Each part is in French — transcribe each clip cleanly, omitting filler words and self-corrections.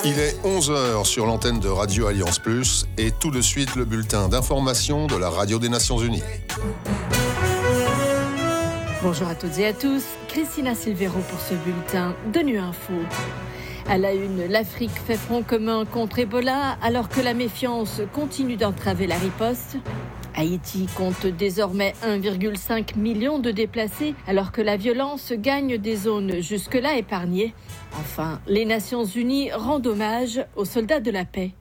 Il est 11h sur l'antenne de Radio Alliance Plus et tout de suite le bulletin d'information de la Radio des Nations Unies. Bonjour à toutes et à tous, Christina Silvero pour ce bulletin de Nu Info. À la une, l'Afrique fait front commun contre Ebola alors que la méfiance continue d'entraver la riposte. Haïti compte désormais 1,5 million de déplacés alors que la violence gagne des zones jusque-là épargnées. Enfin, les Nations Unies rendent hommage aux soldats de la paix.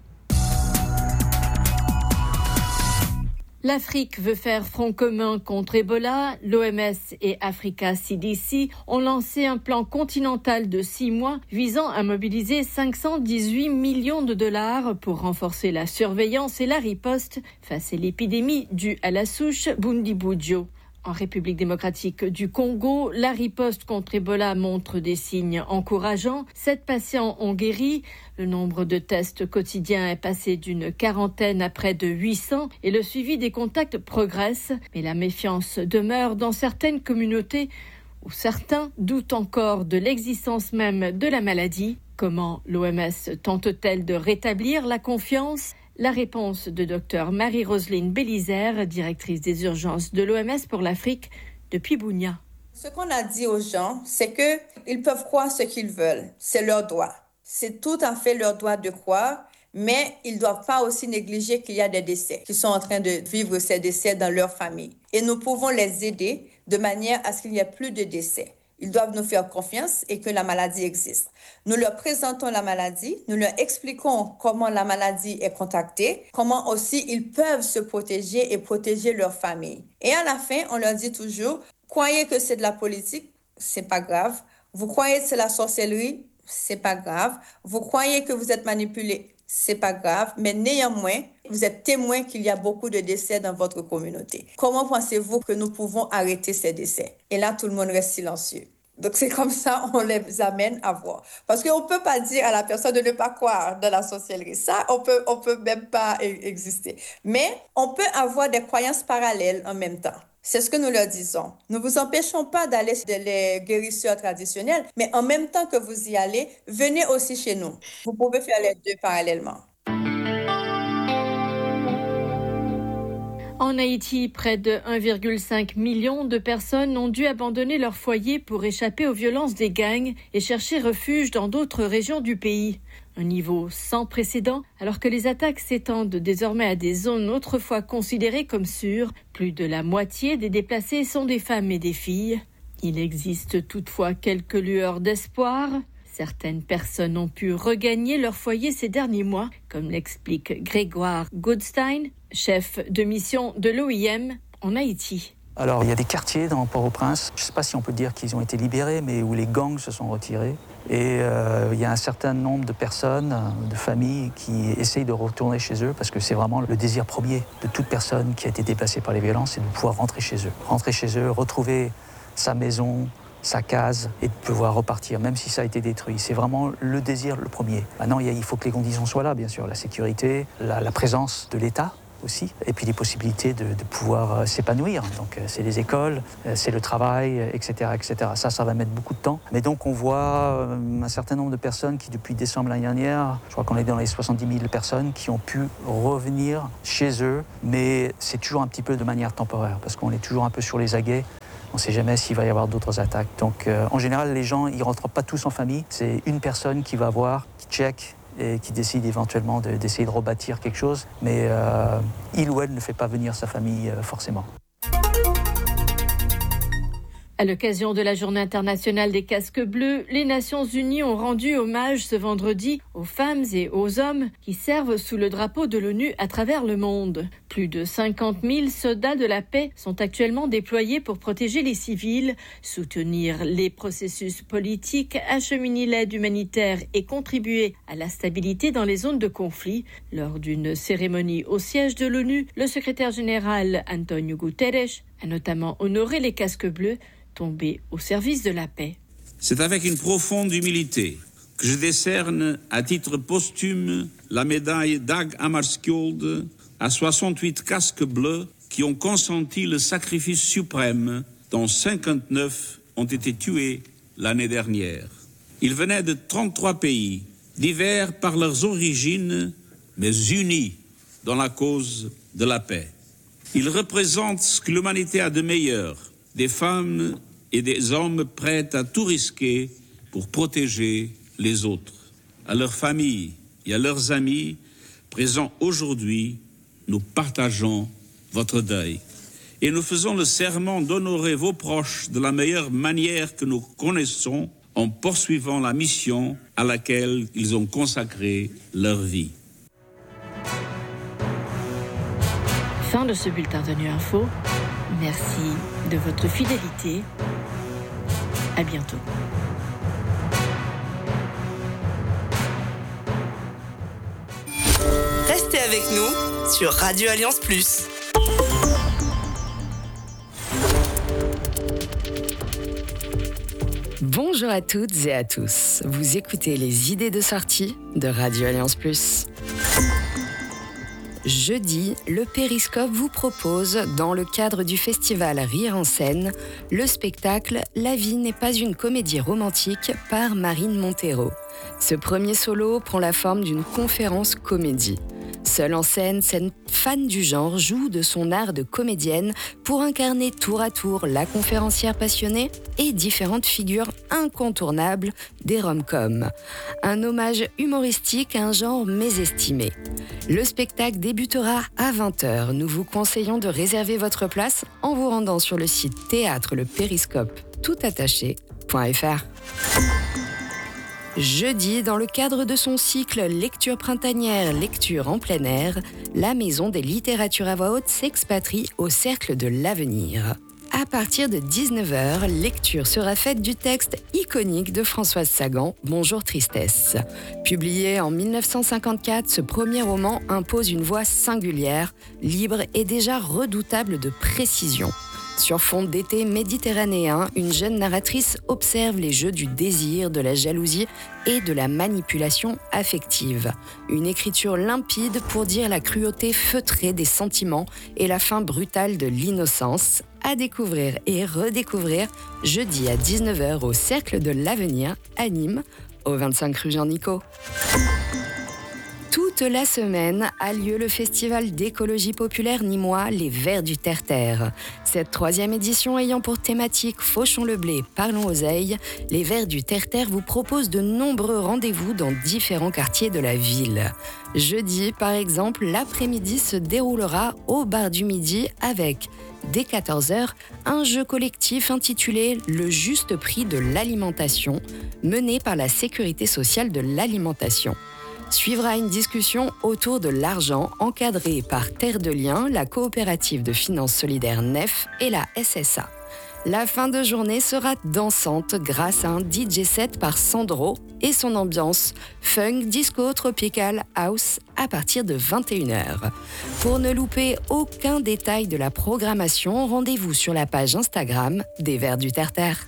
L'Afrique veut faire front commun contre Ebola. L'OMS et Africa CDC ont lancé un plan continental de 6 mois visant à mobiliser 518 millions de dollars pour renforcer la surveillance et la riposte face à l'épidémie due à la souche Bundibugyo. En République démocratique du Congo, la riposte contre Ebola montre des signes encourageants. 7 patients ont guéri. Le nombre de tests quotidiens est passé d'une quarantaine à près de 800 et le suivi des contacts progresse. Mais la méfiance demeure dans certaines communautés où certains doutent encore de l'existence même de la maladie. Comment l'OMS tente-t-elle de rétablir la confiance ? La réponse de Dr Marie-Roseline Bélizaire, directrice des urgences de l'OMS pour l'Afrique depuis Bunia. Ce qu'on a dit aux gens, c'est qu'ils peuvent croire ce qu'ils veulent. C'est leur droit. C'est tout à fait leur droit de croire, mais ils ne doivent pas aussi négliger qu'il y a des décès, qu'ils sont en train de vivre ces décès dans leur famille. Et nous pouvons les aider de manière à ce qu'il n'y ait plus de décès. Ils doivent nous faire confiance et que la maladie existe. Nous leur présentons la maladie, nous leur expliquons comment la maladie est contactée, comment aussi ils peuvent se protéger et protéger leur famille. Et à la fin, on leur dit toujours, croyez que c'est de la politique, c'est pas grave. Vous croyez que c'est la sorcellerie, c'est pas grave. Vous croyez que vous êtes manipulé, c'est pas grave. Mais néanmoins, vous êtes témoin qu'il y a beaucoup de décès dans votre communauté. Comment pensez-vous que nous pouvons arrêter ces décès? Et là, tout le monde reste silencieux. Donc, c'est comme ça on les amène à voir. Parce qu'on ne peut pas dire à la personne de ne pas croire dans la sorcellerie. Ça, on peut même pas exister. Mais on peut avoir des croyances parallèles en même temps. C'est ce que nous leur disons. Nous ne vous empêchons pas d'aller chez les guérisseurs traditionnels, mais en même temps que vous y allez, venez aussi chez nous. Vous pouvez faire les deux parallèlement. En Haïti, près de 1,5 million de personnes ont dû abandonner leur foyer pour échapper aux violences des gangs et chercher refuge dans d'autres régions du pays. Un niveau sans précédent, alors que les attaques s'étendent désormais à des zones autrefois considérées comme sûres. Plus de la moitié des déplacés sont des femmes et des filles. Il existe toutefois quelques lueurs d'espoir. Certaines personnes ont pu regagner leur foyer ces derniers mois, comme l'explique Grégoire Goodstein, chef de mission de l'OIM en Haïti. Alors, il y a des quartiers dans Port-au-Prince, je ne sais pas si on peut dire qu'ils ont été libérés, mais où les gangs se sont retirés. Et il y a un certain nombre de personnes, de familles qui essayent de retourner chez eux parce que c'est vraiment le désir premier de toute personne qui a été déplacée par les violences, c'est de pouvoir rentrer chez eux. Rentrer chez eux, retrouver sa maison, sa case et de pouvoir repartir, même si ça a été détruit. C'est vraiment le désir le premier. Maintenant, il faut que les conditions soient là, bien sûr. La sécurité, la présence de l'État aussi, et puis les possibilités de pouvoir s'épanouir. Donc c'est les écoles, c'est le travail, etc., etc. Ça va mettre beaucoup de temps. Mais donc on voit un certain nombre de personnes qui, depuis décembre l'année dernière, je crois qu'on est dans les 70 000 personnes qui ont pu revenir chez eux, mais c'est toujours un petit peu de manière temporaire, parce qu'on est toujours un peu sur les aguets. On ne sait jamais s'il va y avoir d'autres attaques. Donc, en général, les gens, ils ne rentrent pas tous en famille. C'est une personne qui va voir, qui check et qui décide éventuellement d'essayer de rebâtir quelque chose. Mais il ou elle ne fait pas venir sa famille forcément. À l'occasion de la Journée internationale des casques bleus, les Nations Unies ont rendu hommage ce vendredi aux femmes et aux hommes qui servent sous le drapeau de l'ONU à travers le monde. Plus de 50 000 soldats de la paix sont actuellement déployés pour protéger les civils, soutenir les processus politiques, acheminer l'aide humanitaire et contribuer à la stabilité dans les zones de conflit. Lors d'une cérémonie au siège de l'ONU, le secrétaire général Antonio Guterres a notamment honoré les casques bleus tombés au service de la paix. C'est avec une profonde humilité que je décerne à titre posthume la médaille Dag Hammarskjöld à 68 casques bleus qui ont consenti le sacrifice suprême, dont 59 ont été tués l'année dernière. Ils venaient de 33 pays, divers par leurs origines, mais unis dans la cause de la paix. Ils représentent ce que l'humanité a de meilleur, des femmes et des hommes prêts à tout risquer pour protéger les autres. À leurs familles et à leurs amis présents aujourd'hui, nous partageons votre deuil. Et nous faisons le serment d'honorer vos proches de la meilleure manière que nous connaissons en poursuivant la mission à laquelle ils ont consacré leur vie. Fin de ce bulletin de Nu Info. Merci de votre fidélité. À bientôt. Restez avec nous sur Radio Alliance Plus. Bonjour à toutes et à tous. Vous écoutez les idées de sortie de Radio Alliance Plus. Jeudi, le Périscope vous propose, dans le cadre du festival Rire en scène, le spectacle « La vie n'est pas une comédie romantique » par Marine Montero. Ce premier solo prend la forme d'une conférence comédie. Seule en scène, cette fan du genre joue de son art de comédienne pour incarner tour à tour la conférencière passionnée et différentes figures incontournables des rom-coms. Un hommage humoristique à un genre mésestimé. Le spectacle débutera à 20h. Nous vous conseillons de réserver votre place en vous rendant sur le site théâtre-le-périscope-toutattaché.fr. Jeudi, dans le cadre de son cycle Lecture printanière, lecture en plein air, la Maison des littératures à voix haute s'expatrie au Cercle de l'Avenir. À partir de 19h, lecture sera faite du texte iconique de Françoise Sagan, Bonjour Tristesse. Publié en 1954, ce premier roman impose une voix singulière, libre et déjà redoutable de précision. Sur fond d'été méditerranéen, une jeune narratrice observe les jeux du désir, de la jalousie et de la manipulation affective. Une écriture limpide pour dire la cruauté feutrée des sentiments et la fin brutale de l'innocence. À découvrir et redécouvrir jeudi à 19h au Cercle de l'Avenir à Nîmes, au 25 rue Jean-Nicot. Toute la semaine a lieu le festival d'écologie populaire nîmois Les Vers du Terre-Terre. Cette 3e édition ayant pour thématique Fauchons le blé, parlons oseille, Les Vers du Terre-Terre vous propose de nombreux rendez-vous dans différents quartiers de la ville. Jeudi, par exemple, l'après-midi se déroulera au Bar du Midi avec, dès 14h, un jeu collectif intitulé « Le juste prix de l'alimentation » mené par la Sécurité sociale de l'alimentation. Suivra une discussion autour de l'argent encadrée par Terre de Liens, la coopérative de finances solidaires NEF et la SSA. La fin de journée sera dansante grâce à un DJ set par Sandro et son ambiance funk, disco, tropical, house à partir de 21h. Pour ne louper aucun détail de la programmation, rendez-vous sur la page Instagram des Vers du Terre-Terre.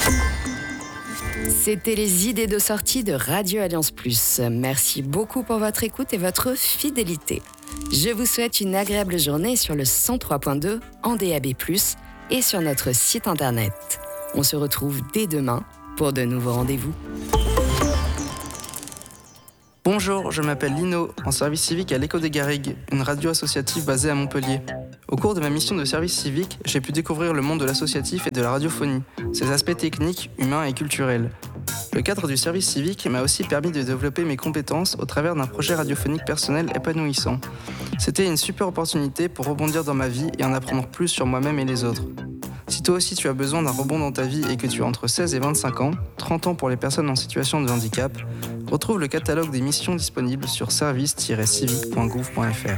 C'était les idées de sortie de Radio Alliance Plus. Merci beaucoup pour votre écoute et votre fidélité. Je vous souhaite une agréable journée sur le 103.2 en DAB+, et sur notre site internet. On se retrouve dès demain pour de nouveaux rendez-vous. Bonjour, je m'appelle Lino, en service civique à l'Écho des Garrigues, une radio associative basée à Montpellier. Au cours de ma mission de service civique, j'ai pu découvrir le monde de l'associatif et de la radiophonie, ses aspects techniques, humains et culturels. Le cadre du service civique m'a aussi permis de développer mes compétences au travers d'un projet radiophonique personnel épanouissant. C'était une super opportunité pour rebondir dans ma vie et en apprendre plus sur moi-même et les autres. Si toi aussi tu as besoin d'un rebond dans ta vie et que tu as entre 16 et 25 ans, 30 ans pour les personnes en situation de handicap, retrouve le catalogue des missions disponibles sur service-civique.gouv.fr.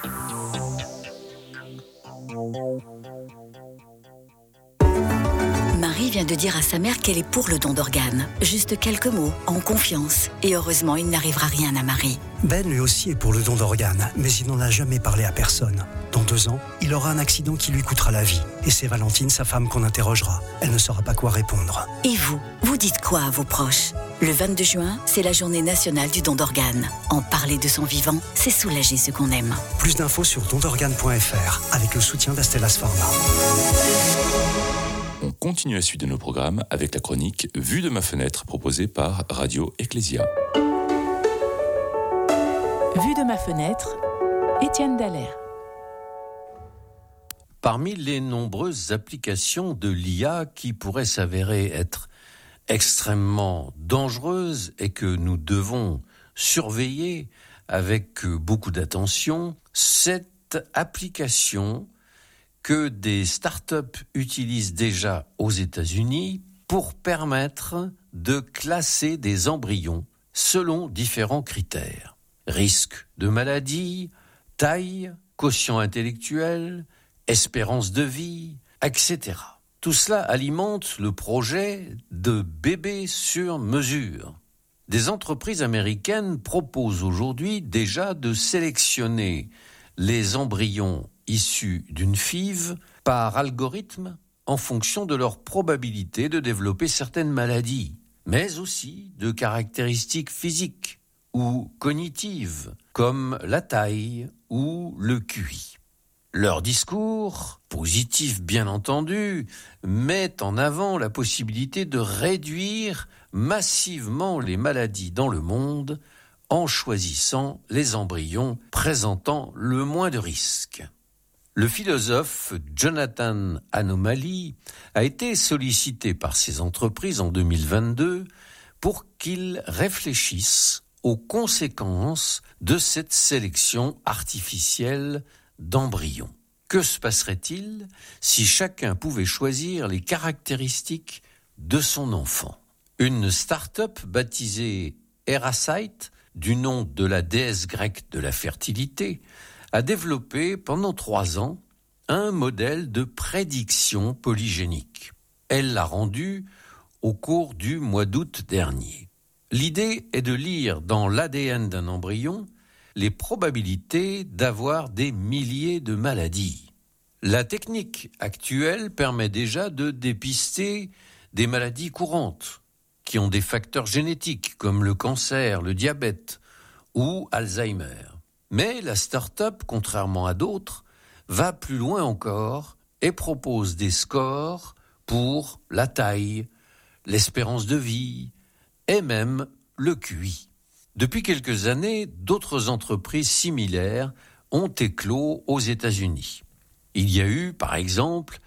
Marie vient de dire à sa mère qu'elle est pour le don d'organes. Juste quelques mots, en confiance. Et heureusement, il n'arrivera rien à Marie. Ben, lui aussi, est pour le don d'organes, mais il n'en a jamais parlé à personne. Dans 2 ans, il aura un accident qui lui coûtera la vie. Et c'est Valentine, sa femme, qu'on interrogera. Elle ne saura pas quoi répondre. Et vous, vous dites quoi à vos proches ? Le 22 juin, c'est la journée nationale du don d'organes. En parler de son vivant, c'est soulager ceux qu'on aime. Plus d'infos sur dondorganes.fr, avec le soutien d'Astellas Pharma. On continue la suite de nos programmes avec la chronique Vue de ma fenêtre proposée par Radio Ecclesia. Vue de ma fenêtre, Étienne Dallaire. Parmi les nombreuses applications de l'IA qui pourraient s'avérer être extrêmement dangereuses et que nous devons surveiller avec beaucoup d'attention, cette application que des startups utilisent déjà aux États-Unis pour permettre de classer des embryons selon différents critères. Risque de maladie, taille, quotient intellectuel, espérance de vie, etc. Tout cela alimente le projet de bébés sur mesure. Des entreprises américaines proposent aujourd'hui déjà de sélectionner les embryons issus d'une FIV par algorithme en fonction de leur probabilité de développer certaines maladies, mais aussi de caractéristiques physiques ou cognitives, comme la taille ou le QI. Leur discours, positif bien entendu, met en avant la possibilité de réduire massivement les maladies dans le monde en choisissant les embryons présentant le moins de risques. Le philosophe Jonathan Anomaly a été sollicité par ces entreprises en 2022 pour qu'ils réfléchissent aux conséquences de cette sélection artificielle d'embryons. Que se passerait-il si chacun pouvait choisir les caractéristiques de son enfant ? Une start-up baptisée Erasite, du nom de la déesse grecque de la fertilité, a développé pendant 3 ans un modèle de prédiction polygénique. Elle l'a rendu au cours du mois d'août dernier. L'idée est de lire dans l'ADN d'un embryon les probabilités d'avoir des milliers de maladies. La technique actuelle permet déjà de dépister des maladies courantes qui ont des facteurs génétiques comme le cancer, le diabète ou Alzheimer. Mais la start-up, contrairement à d'autres, va plus loin encore et propose des scores pour la taille, l'espérance de vie et même le QI. Depuis quelques années, d'autres entreprises similaires ont éclos aux États-Unis. Il y a eu, par exemple,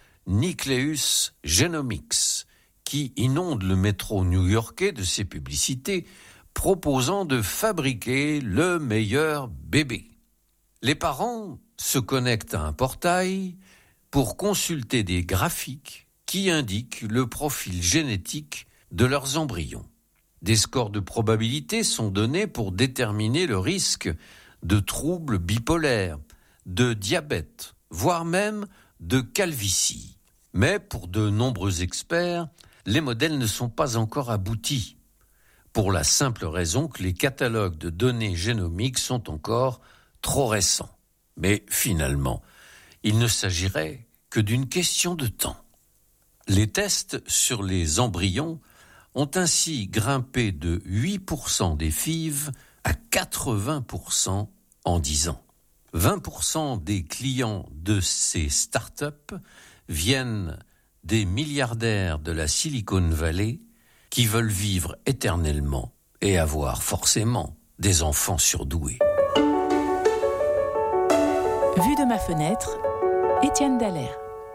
Nucleus Genomics, qui inonde le métro new-yorkais de ses publicités, proposant de fabriquer le meilleur bébé. Les parents se connectent à un portail pour consulter des graphiques qui indiquent le profil génétique de leurs embryons. Des scores de probabilité sont donnés pour déterminer le risque de troubles bipolaires, de diabète, voire même de calvitie. Mais pour de nombreux experts, les modèles ne sont pas encore aboutis, pour la simple raison que les catalogues de données génomiques sont encore trop récents. Mais finalement, il ne s'agirait que d'une question de temps. Les tests sur les embryons ont ainsi grimpé de 8% des FIV à 80% en 10 ans. 20% des clients de ces startups viennent des milliardaires de la Silicon Valley qui veulent vivre éternellement et avoir forcément des enfants surdoués. Vue de ma fenêtre, Étienne Dallaire.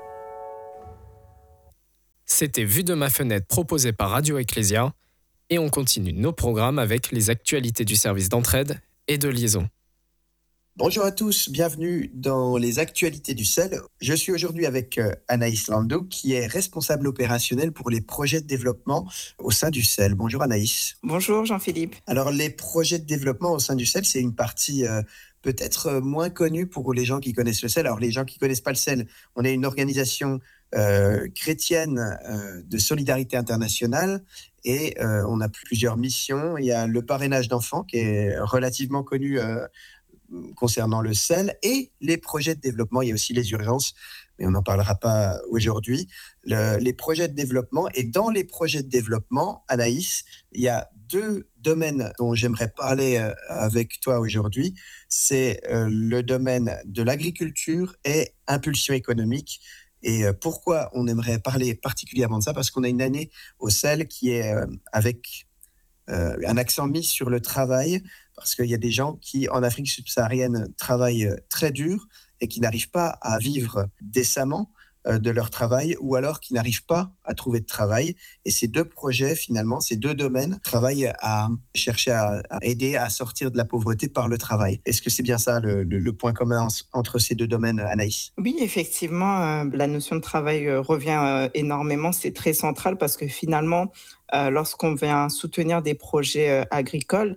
C'était Vue de ma fenêtre proposée par Radio Ecclésia et on continue nos programmes avec les actualités du service d'entraide et de liaison. Bonjour à tous, bienvenue dans les actualités du CEL. Je suis aujourd'hui avec Anaïs Landau qui est responsable opérationnelle pour les projets de développement au sein du CEL. Bonjour Anaïs. Bonjour Jean-Philippe. Alors les projets de développement au sein du CEL, c'est une partie peut-être moins connue pour les gens qui connaissent le CEL. Alors les gens qui ne connaissent pas le CEL, on est une organisation chrétienne de solidarité internationale et on a plusieurs missions. Il y a le parrainage d'enfants qui est relativement connu concernant le CEL et les projets de développement. Il y a aussi les urgences, mais on n'en parlera pas aujourd'hui. Les projets de développement, et dans les projets de développement, Anaïs, il y a 2 domaines dont j'aimerais parler avec toi aujourd'hui. C'est le domaine de l'agriculture et impulsion économique. Et pourquoi on aimerait parler particulièrement de ça ? Parce qu'on a une année au CEL qui est avec un accent mis sur le travail, parce qu'il y a des gens qui, en Afrique subsaharienne, travaillent très dur et qui n'arrivent pas à vivre décemment de leur travail, ou alors qui n'arrivent pas à trouver de travail. Et ces deux projets, finalement, ces deux domaines, travaillent à chercher à aider à sortir de la pauvreté par le travail. Est-ce que c'est bien ça le point commun entre ces deux domaines, Anaïs? Oui, effectivement, la notion de travail revient énormément. C'est très central parce que finalement, lorsqu'on vient soutenir des projets agricoles,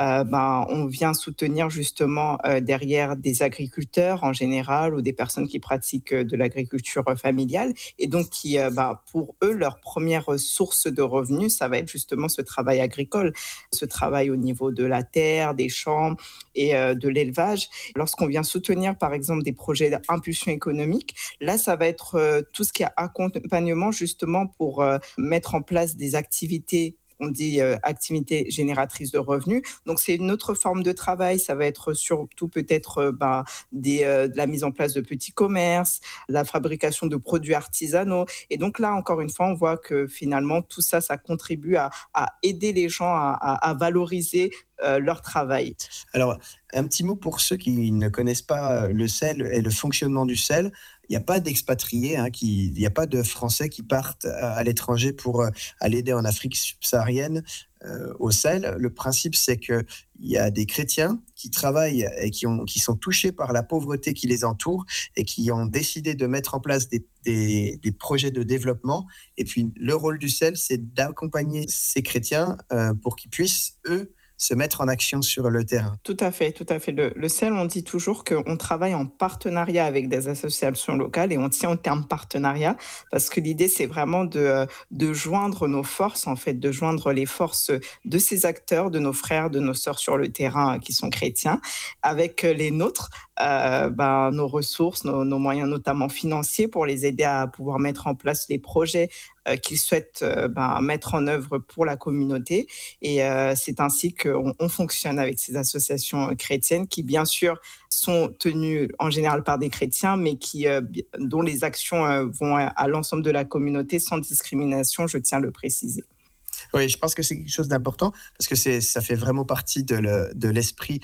on vient soutenir justement derrière des agriculteurs en général ou des personnes qui pratiquent de l'agriculture familiale et donc qui, pour eux, leur première source de revenus, ça va être justement ce travail agricole, ce travail au niveau de la terre, des champs et de l'élevage. Lorsqu'on vient soutenir par exemple des projets d'impulsion économique, là ça va être tout ce qui est accompagnement justement pour mettre en place des activités, on dit activités génératrices de revenus. Donc, c'est une autre forme de travail. Ça va être surtout peut-être de la mise en place de petits commerces, la fabrication de produits artisanaux. Et donc là, encore une fois, on voit que finalement, tout ça, ça contribue à aider les gens à valoriser leur travail. Alors, un petit mot pour ceux qui ne connaissent pas le sel et le fonctionnement du sel. Il n'y a pas d'expatriés, il n'y a pas de Français qui partent à l'étranger pour aller aider en Afrique subsaharienne au sel. Le principe, c'est qu'il y a des chrétiens qui travaillent et qui sont touchés par la pauvreté qui les entoure et qui ont décidé de mettre en place des projets de développement. Et puis, le rôle du sel, c'est d'accompagner ces chrétiens pour qu'ils puissent, eux, se mettre en action sur le terrain. Tout à fait, tout à fait. Le sel, on dit toujours qu'on travaille en partenariat avec des associations locales et on tient au terme partenariat parce que l'idée, c'est vraiment de joindre nos forces, en fait, de joindre les forces de ces acteurs, de nos frères, de nos sœurs sur le terrain qui sont chrétiens, avec les nôtres, nos ressources, nos moyens notamment financiers pour les aider à pouvoir mettre en place les projets qu'ils souhaitent mettre en œuvre pour la communauté. Et c'est ainsi qu'on fonctionne avec ces associations chrétiennes qui, bien sûr, sont tenues en général par des chrétiens, mais dont les actions vont à l'ensemble de la communauté sans discrimination, je tiens à le préciser. Oui, je pense que c'est quelque chose d'important parce que ça fait vraiment partie de l'esprit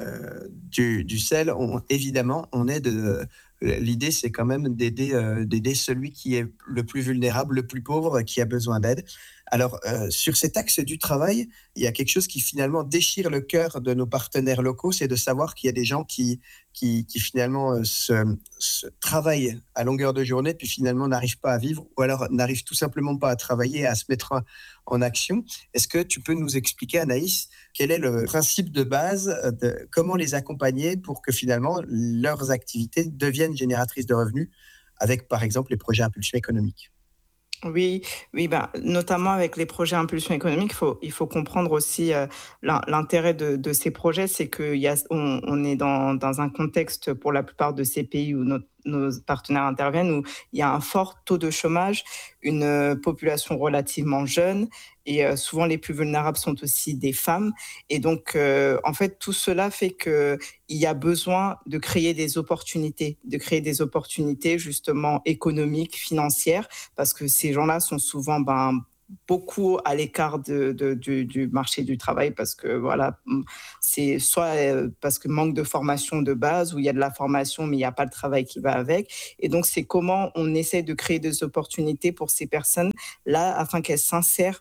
du sel. Évidemment, on aide. L'idée, c'est quand même d'aider celui qui est le plus vulnérable, le plus pauvre, qui a besoin d'aide. Alors, sur cet axe du travail, il y a quelque chose qui finalement déchire le cœur de nos partenaires locaux, c'est de savoir qu'il y a des gens qui finalement se travaillent à longueur de journée, puis finalement n'arrivent pas à vivre, ou alors n'arrivent tout simplement pas à travailler, à se mettre en action. Est-ce que tu peux nous expliquer, Anaïs, quel est le principe de base, de comment les accompagner pour que finalement leurs activités deviennent génératrices de revenus avec, par exemple, les projets impulsion économique? Oui, notamment avec les projets impulsion économique, il faut comprendre aussi l'intérêt de ces projets, c'est qu'on est dans un contexte pour la plupart de ces pays où nos partenaires interviennent, où il y a un fort taux de chômage, une population relativement jeune, et souvent les plus vulnérables sont aussi des femmes. Et donc, en fait, tout cela fait qu'il y a besoin de créer des opportunités justement économiques, financières, parce que ces gens-là sont souvent beaucoup à l'écart du marché du travail parce que voilà, c'est soit parce que manque de formation de base ou il y a de la formation mais il n'y a pas le travail qui va avec. Et donc c'est comment on essaie de créer des opportunités pour ces personnes-là afin qu'elles s'insèrent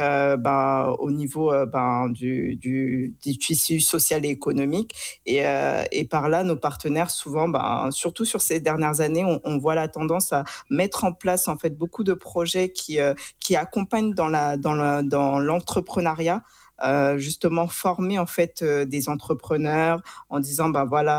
au niveau du tissu social et économique. Et par là, nos partenaires, souvent, surtout sur ces dernières années, on voit la tendance à mettre en place en fait, beaucoup de projets qui accompagnent dans l'entrepreneuriat. Justement former en fait des entrepreneurs en disant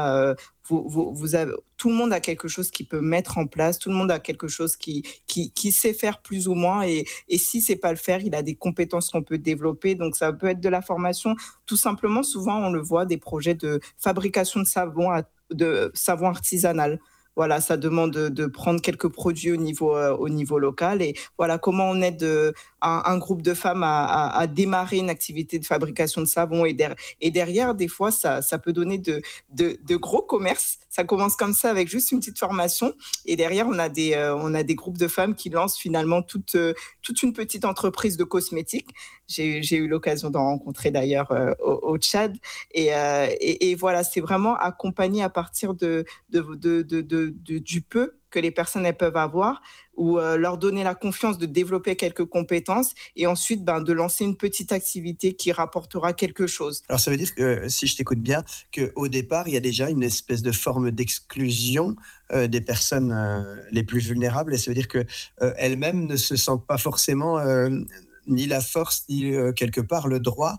vous avez, tout le monde a quelque chose qu'il peut mettre en place, tout le monde a quelque chose qui sait faire plus ou moins et si c'est pas le faire, il a des compétences qu'on peut développer. Donc ça peut être de la formation, tout simplement. Souvent on le voit, des projets de fabrication de savon artisanal. Voilà, ça demande de prendre quelques produits au niveau local. Et voilà comment on aide un groupe de femmes à démarrer une activité de fabrication de savon. Et derrière, des fois, ça peut donner de gros commerces. Ça commence comme ça avec juste une petite formation. Et derrière, on a des groupes de femmes qui lancent finalement toute une petite entreprise de cosmétiques. J'ai eu l'occasion d'en rencontrer d'ailleurs au Tchad. Et voilà, c'est vraiment accompagner à partir du peu que les personnes elles peuvent avoir, ou leur donner la confiance de développer quelques compétences et ensuite de lancer une petite activité qui rapportera quelque chose. Alors ça veut dire que, si je t'écoute bien, qu'au départ, il y a déjà une espèce de forme d'exclusion des personnes les plus vulnérables, et ça veut dire qu'elles-mêmes ne se sentent pas forcément ni la force, ni quelque part le droit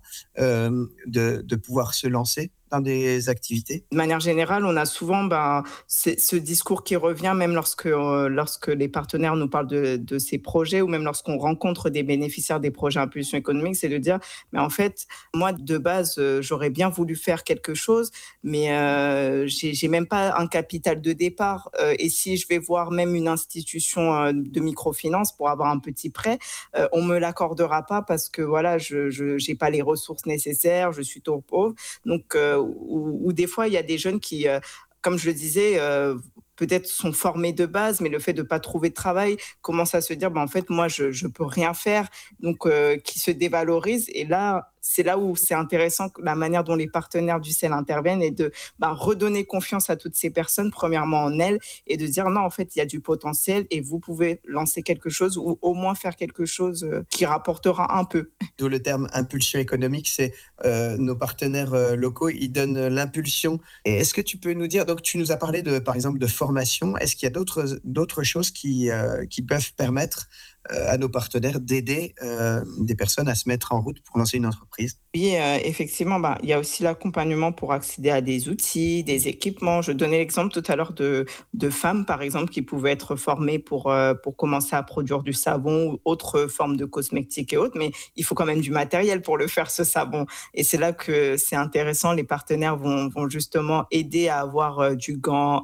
de pouvoir se lancer dans des activités. De manière générale, on a souvent ce discours qui revient, même lorsque les partenaires nous parlent de ces projets, ou même lorsqu'on rencontre des bénéficiaires des projets Impulsion économique, c'est de dire, mais en fait, moi, de base, j'aurais bien voulu faire quelque chose, mais j'ai même pas un capital de départ. Et si je vais voir même une institution de microfinance pour avoir un petit prêt, on me l'accordera pas parce que voilà, je j'ai pas les ressources nécessaires, je suis trop pauvre. Donc ou des fois, il y a des jeunes qui, comme je le disais, peut-être sont formés de base, mais le fait de ne pas trouver de travail commence à se dire, en fait, moi, je ne peux rien faire, donc qui se dévalorisent. Et là, c'est là où c'est intéressant la manière dont les partenaires du CEL interviennent, et de redonner confiance à toutes ces personnes, premièrement en elles, et de dire non, en fait, il y a du potentiel et vous pouvez lancer quelque chose, ou au moins faire quelque chose qui rapportera un peu. D'où le terme impulsion économique, c'est nos partenaires locaux, ils donnent l'impulsion. Et est-ce que tu peux nous dire, donc tu nous as parlé par exemple de formation, est-ce qu'il y a d'autres choses qui peuvent permettre à nos partenaires d'aider des personnes à se mettre en route pour lancer une entreprise? Oui, effectivement, il y a aussi l'accompagnement pour accéder à des outils, des équipements. Je donnais l'exemple tout à l'heure de femmes, par exemple, qui pouvaient être formées pour commencer à produire du savon ou autre forme de cosmétiques et autres, mais il faut quand même du matériel pour le faire, ce savon. Et c'est là que c'est intéressant. Les partenaires vont justement aider à avoir des gants,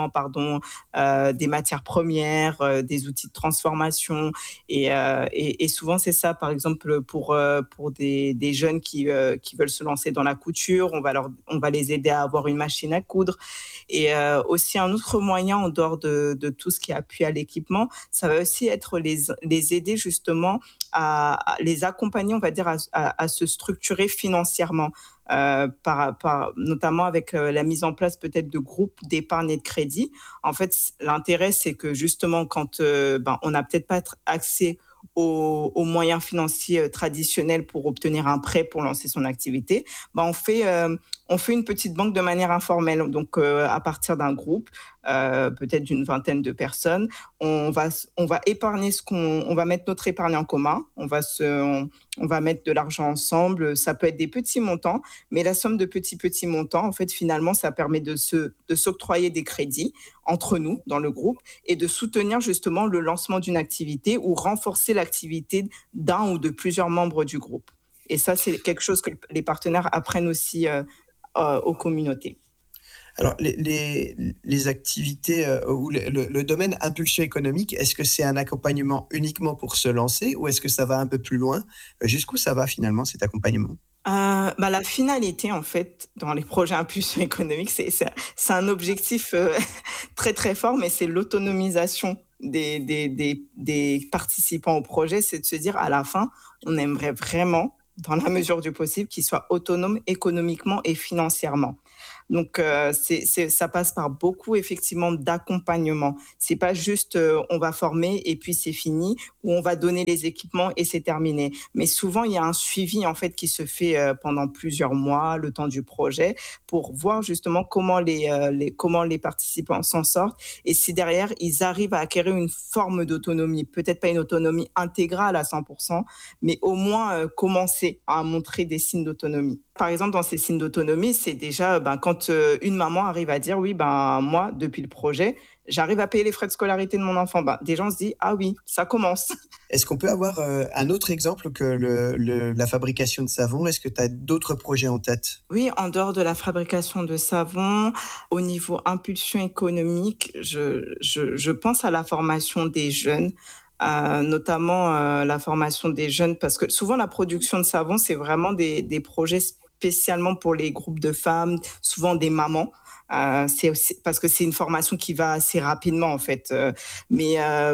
des matières premières, des outils de transformation. Et souvent, c'est ça, par exemple, pour des jeunes qui veulent se lancer dans la couture, on va les aider à avoir une machine à coudre. Et aussi, un autre moyen, en dehors de tout ce qui est appui à l'équipement, ça va aussi être les aider justement à les accompagner, on va dire, à se structurer financièrement. Notamment avec la mise en place peut-être de groupes d'épargne et de crédit. En fait, l'intérêt, c'est que justement, quand on n'a peut-être pas accès aux moyens financiers traditionnels pour obtenir un prêt pour lancer son activité, on fait une petite banque de manière informelle. Donc, à partir d'un groupe, peut-être d'une vingtaine de personnes, on va épargner on va mettre notre épargne en commun, on va mettre de l'argent ensemble. Ça peut être des petits montants, mais la somme de petits montants, en fait, finalement, ça permet de s'octroyer des crédits entre nous, dans le groupe, et de soutenir justement le lancement d'une activité ou renforcer l'activité d'un ou de plusieurs membres du groupe. Et ça, c'est quelque chose que les partenaires apprennent aussi aux communautés. Alors, les activités ou le domaine impulsion économique, est-ce que c'est un accompagnement uniquement pour se lancer, ou est-ce que ça va un peu plus loin? Jusqu'où ça va finalement, cet accompagnement? La finalité, en fait, dans les projets Impulsion économique, c'est un objectif très, très fort, mais c'est l'autonomisation des participants au projet. C'est de se dire, à la fin, on aimerait vraiment, dans la mesure du possible, qu'ils soient autonomes économiquement et financièrement. Donc, ça passe par beaucoup, effectivement, d'accompagnement. C'est pas juste on va former et puis c'est fini, ou on va donner les équipements et c'est terminé. Mais souvent, il y a un suivi, en fait, qui se fait pendant plusieurs mois, le temps du projet, pour voir justement comment les participants s'en sortent, et si derrière, ils arrivent à acquérir une forme d'autonomie. Peut-être pas une autonomie intégrale à 100%, mais au moins commencer à montrer des signes d'autonomie. Par exemple, dans ces signes d'autonomie, c'est déjà quand une maman arrive à dire « oui, moi, depuis le projet, j'arrive à payer les frais de scolarité de mon enfant ». Des gens se disent « ah oui, ça commence ». Est-ce qu'on peut avoir un autre exemple que la fabrication de savon? Est-ce que tu as d'autres projets en tête? Oui, en dehors de la fabrication de savon, au niveau impulsion économique, je pense à la formation des jeunes. Notamment la formation des jeunes, parce que souvent la production de savon, c'est vraiment des projets spécialement pour les groupes de femmes, souvent des mamans. C'est aussi parce que c'est une formation qui va assez rapidement, en fait. Mais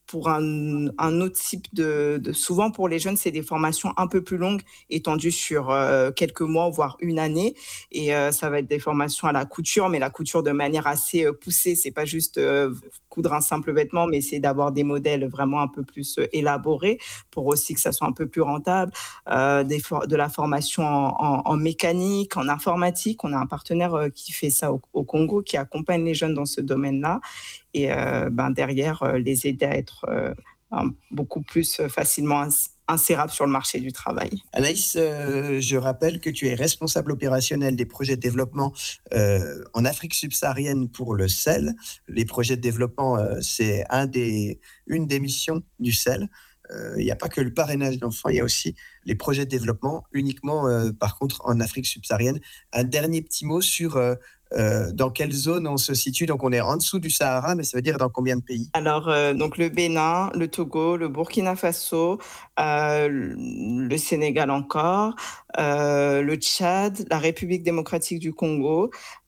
pour un autre type souvent pour les jeunes, c'est des formations un peu plus longues, étendues sur quelques mois, voire une année. Et ça va être des formations à la couture, mais la couture de manière assez poussée. C'est pas juste coudre un simple vêtement, mais c'est d'avoir des modèles vraiment un peu plus élaborés pour aussi que ça soit un peu plus rentable. De la formation en mécanique, en informatique. On a un partenaire qui fait ça au Congo, qui accompagne les jeunes dans ce domaine-là. Et derrière, les aider à être beaucoup plus facilement insérables sur le marché du travail. Anaïs, je rappelle que tu es responsable opérationnel des projets de développement en Afrique subsaharienne pour le sel. Les projets de développement, c'est une des missions du sel. Il n'y a pas que le parrainage d'enfants, il y a aussi les projets de développement, uniquement par contre en Afrique subsaharienne. Un dernier petit mot sur dans quelle zone on se situe. Donc on est en dessous du Sahara, mais ça veut dire dans combien de pays? Alors donc le Bénin, le Togo, le Burkina Faso, le Sénégal encore, le Tchad, la République démocratique du Congo,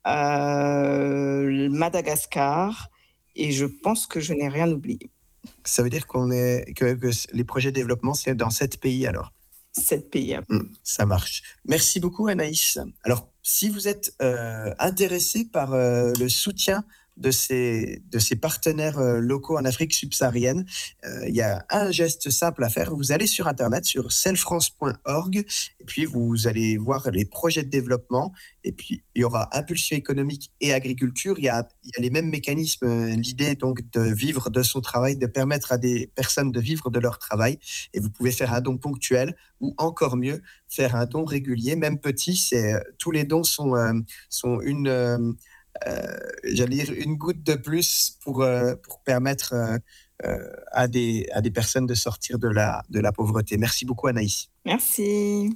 Madagascar, et je pense que je n'ai rien oublié. Ça veut dire que les projets de développement, c'est dans 7 pays alors? 7 pays. Ça marche. Merci beaucoup Anaïs. Alors, si vous êtes intéressé par le soutien de ces partenaires locaux en Afrique subsaharienne, il y a un geste simple à faire. Vous allez sur Internet, sur selfrance.org, et puis vous allez voir les projets de développement, et puis il y aura impulsion économique et agriculture. Il y a les mêmes mécanismes. L'idée donc de vivre de son travail, de permettre à des personnes de vivre de leur travail, et vous pouvez faire un don ponctuel, ou encore mieux, faire un don régulier, même petit. Tous les dons sont une goutte de plus pour permettre à des personnes de sortir de la pauvreté. Merci beaucoup Anaïs. Merci.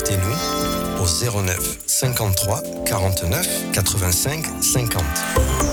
Contactez-nous au 09 53 49 85 50.